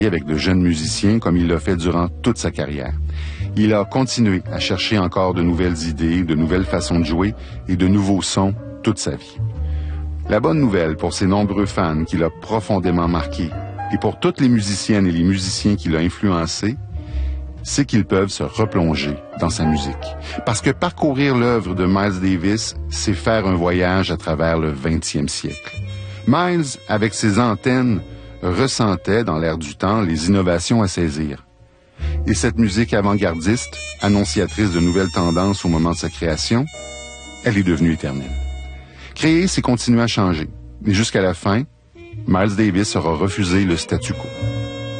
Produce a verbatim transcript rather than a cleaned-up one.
avec de jeunes musiciens comme il l'a fait durant toute sa carrière. Il a continué à chercher encore de nouvelles idées, de nouvelles façons de jouer et de nouveaux sons toute sa vie. La bonne nouvelle pour ses nombreux fans qu'il a profondément marqués et pour toutes les musiciennes et les musiciens qu'il a influencés, c'est qu'ils peuvent se replonger dans sa musique. Parce que parcourir l'œuvre de Miles Davis, c'est faire un voyage à travers le vingtième siècle. Miles, avec ses antennes, ressentait dans l'air du temps les innovations à saisir. Et cette musique avant-gardiste, annonciatrice de nouvelles tendances au moment de sa création, elle est devenue éternelle. Créer, c'est continuer à changer. Mais jusqu'à la fin, Miles Davis aura refusé le statu quo.